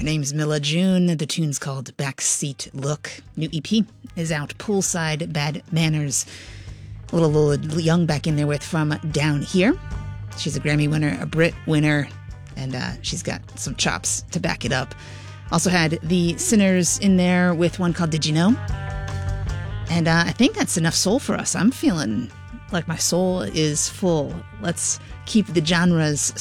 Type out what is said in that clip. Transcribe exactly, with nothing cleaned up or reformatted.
name's Mila June. The tune's called Backseat Look. New E P is out. Poolside Bad Manners. A little, little young back in there with From Down Here. She's a Grammy winner, a Brit winner, and uh, she's got some chops to back it up. Also had the Sinners in there with one called Did You Know? And uh, I think that's enough soul for us. I'm feeling like my soul is full. Let's keep the genres